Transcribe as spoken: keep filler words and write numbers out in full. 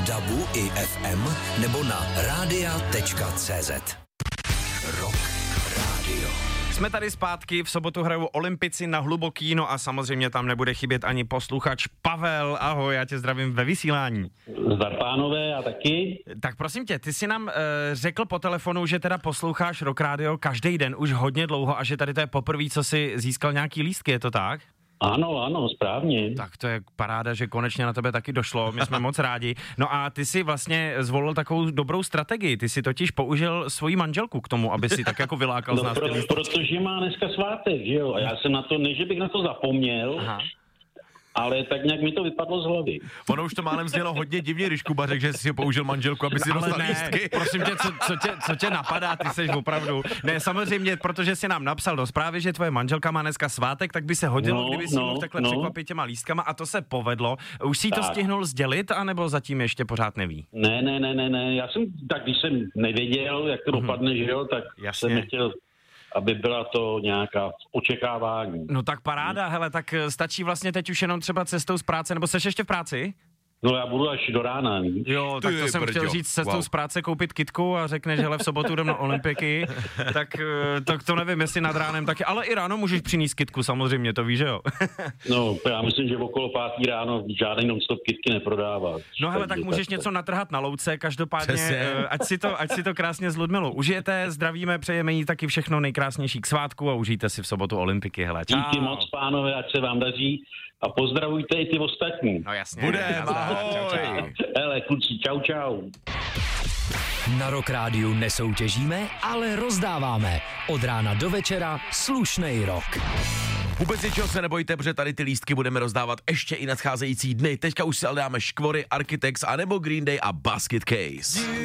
V dabu i ef em nebo na rádia tečka cé zet. Rock Radio. Jsme tady zpátky, v sobotu hrajou Olympici na Hluboký, no a samozřejmě tam nebude chybět ani posluchač Pavel. Ahoj, já tě zdravím ve vysílání. Zdar pánové, a taky. Tak prosím tě, ty jsi nám e, řekl po telefonu, že teda posloucháš Rock Radio každý den už hodně dlouho a že tady to je poprvé, co jsi získal nějaký lístky, je to tak? Ano, ano, správně. Tak to je paráda, že konečně na tebe taky došlo, my jsme moc rádi. No a ty si vlastně zvolil takovou dobrou strategii, ty si totiž použil svoji manželku k tomu, aby si tak jako vylákal no, z nás pro, ty lístky. Protože má dneska svátek, že jo, a já jsem na to, ne, že bych na to zapomněl, Aha. ale tak nějak mi to vypadlo z hlavy. Ono už to málem znělo hodně divně, když Kuba řekl, že si použil manželku, aby si Ale dostal ne, lístky. prosím tě, co, co, tě, co tě napadá, ty seš opravdu. Ne, samozřejmě, protože jsi nám napsal do zprávy, že tvoje manželka má dneska svátek, tak by se hodilo, No, kdyby si no, mohl takhle no. překvapit těma lístkama a to se povedlo. Už si to Tak. stihnul sdělit, anebo zatím ještě pořád neví? Ne, ne, ne, ne, ne, já jsem, tak když jsem nevěděl, jak to Mhm. dopadne, že jo, tak Jasně. jsem nechtěl, aby byla to nějaká očekávání. No tak paráda, hele, tak eh, stačí vlastně teď už jenom třeba cestou z práce, nebo seš ještě v práci? No já budu až do rána, víš? Jo, tak to Ty jsem brďo. chtěl říct cestou Wow. z práce koupit kitku a řekneš, hele, v sobotu jdem na Olympiky, tak eh, to, to nevím, jestli nad ránem taky, ale i ráno můžeš přinést kitku, samozřejmě, to víš, že jo? No, já myslím, že okolo pátý ráno žádný non-stop kitky neprodává. No hele, tak Takže můžeš něco natrhat na louce, každopádně, Přesně. eh, ať si, to, ať si to krásně s Ludmilou užijete, zdravíme, přejeme jí taky všechno nejkrásnější k svátku a užijte si v sobotu Olympiky, hele, čau. Díky moc, pánové, ať se vám daří a pozdravujte i ty ostatní. No jasně. Budem, nazdar, čau, čau. ahoj. Hele, kluci, čau, čau. Na Rock Rádiu nesoutěžíme, ale rozdáváme. Od rána do večera slušnej rock. Vůbec ničeho se nebojte, protože tady ty lístky budeme rozdávat ještě i nadcházející dny. Teďka už si ale dáme Škvory, Architects, anebo Green Day a Basket Case.